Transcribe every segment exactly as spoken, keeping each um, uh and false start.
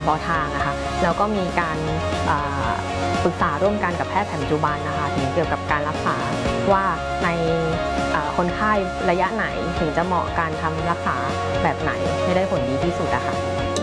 เฉพาะทางนะคะแล้วก็มีการปรึกษาร่วมกันกับแพทย์แผนปัจจุบันนะคะถึงเกี่ยวกับการรักษาว่าในคนไข้ระยะไหนถึงจะเหมาะการทำรักษาแบบไหนให้ได้ผลดีที่สุดอะค่ะ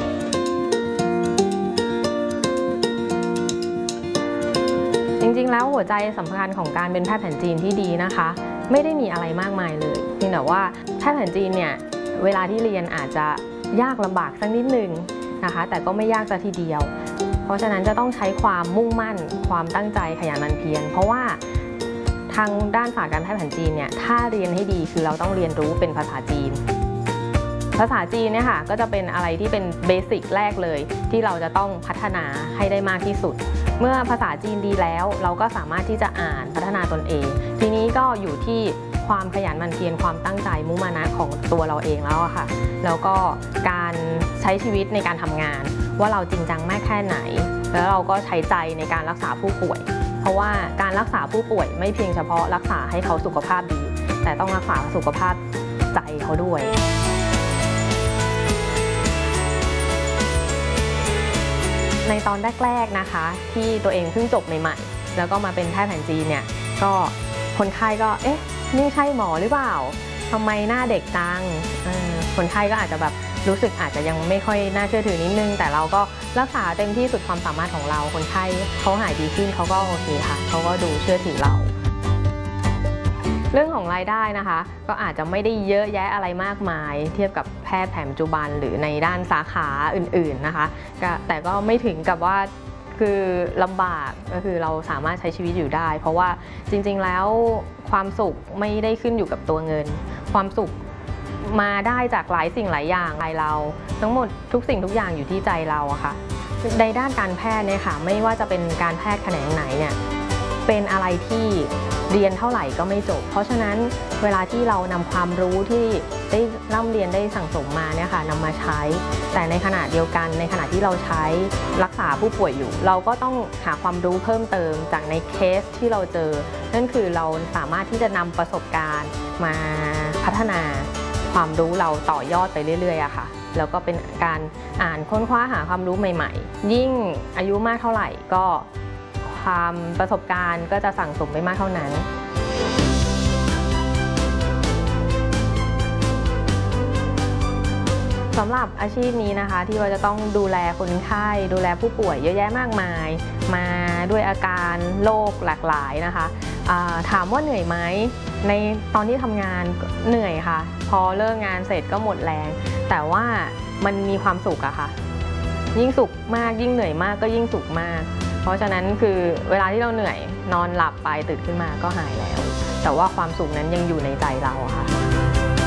จริงๆแล้วหัวใจสำคัญของการเป็นแพทย์แผนจีนที่ดีนะคะไม่ได้มีอะไรมากมายเลยเพียงแต่ว่าแพทย์แผนจีนเนี่ยเวลาที่เรียนอาจจะยากลำบากสักนิดนึงนะคะแต่ก็ไม่ยากซะทีเดียวเพราะฉะนั้นจะต้องใช้ความมุ่งมั่นความตั้งใจขยันหมั่นเพียรเพราะว่าทางด้านศาสตร์การแพทย์แผนจีนเนี่ยถ้าเรียนให้ดีคือเราต้องเรียนรู้เป็นภาษาจีนภาษาจีนเนี่ยค่ะก็จะเป็นอะไรที่เป็นเบสิกแรกเลยที่เราจะต้องพัฒนาให้ได้มากที่สุดเมื่อภาษาจีนดีแล้วเราก็สามารถที่จะอ่านพัฒนาตนเองทีนี้ก็อยู่ที่ความขยันหมั่นเพียรความตั้งใจมุ่งมั่นของตัวเราเองแล้วอะค่ะแล้วก็การใช้ชีวิตในการทำงานว่าเราจริงจังมากแค่ไหนแล้วเราก็ใช้ใจในการรักษาผู้ป่วยเพราะว่าการรักษาผู้ป่วยไม่เพียงเฉพาะรักษาให้เขาสุขภาพดีแต่ต้องรักษาสุขภาพใจเขาด้วยในตอนแรกๆนะคะที่ตัวเองเพิ่งจบใหม่ๆแล้วก็มาเป็นแพทย์แผนจีนเนี่ยก็คนไข้ก็เอ๊ะนี่ใช่หมอหรือเปล่าทำไมหน้าเด็กจังคนไข้ก็อาจจะแบบรู้สึกอาจจะยังไม่ค่อยน่าเชื่อถือนิดนึงแต่เราก็รักษาเต็มที่สุดความสามารถของเราคนไข้เขาหายดีขึ้นเขาก็โอเคค่ะเขาก็ดูเชื่อถือเราเรื่องของรายได้นะคะก็อาจจะไม่ได้เยอะแยะอะไรมากมายเทียบกับแพทย์แผนปัจจุบันหรือในด้านสาขาอื่นๆนะคะแต่ก็ไม่ถึงกับว่าคือลำบากก็คือเราสามารถใช้ชีวิตอยู่ได้เพราะว่าจริงๆแล้วความสุขไม่ได้ขึ้นอยู่กับตัวเงินความสุขมาได้จากหลายสิ่งหลายอย่างใจเราทั้งหมดทุกสิ่งทุกอย่างอยู่ที่ใจเราอะค่ะในด้านการแพทย์เนี่ยค่ะไม่ว่าจะเป็นการแพทย์แขนงไหนเนี่ยเป็นอะไรที่เรียนเท่าไหร่ก็ไม่จบเพราะฉะนั้นเวลาที่เรานำความรู้ที่ได้ร่ำเรียนได้สั่งสมมาเนี่ยค่ะนำมาใช้แต่ในขณะเดียวกันในขณะที่เราใช้รักษาผู้ป่วยอยู่เราก็ต้องหาความรู้เพิ่มเติมจากในเคสที่เราเจอนั่นคือเราสามารถที่จะนำประสบการณ์มาพัฒนาความรู้เราต่อยอดไปเรื่อยๆอะค่ะแล้วก็เป็นการอ่านค้นคว้าหาความรู้ใหม่ๆยิ่งอายุมากเท่าไหร่ก็ความประสบการณ์ก็จะสั่งสมไปมากเท่านั้นสำหรับอาชีพนี้นะคะที่เราจะต้องดูแลคนไข้ดูแลผู้ป่วยเยอะแยะมากมายมาด้วยอาการโรคหลากหลายนะคะถามว่าเหนื่อยไหมในตอนที่ทำงานเหนื่อยค่ะพอเลิกงานเสร็จก็หมดแรงแต่ว่ามันมีความสุขอะค่ะยิ่งสุขมากยิ่งเหนื่อยมากก็ยิ่งสุขมากเพราะฉะนั้นคือเวลาที่เราเหนื่อยนอนหลับไปตื่นขึ้นมาก็หายแล้วแต่ว่าความสุขนั้นยังอยู่ในใจเราค่ะ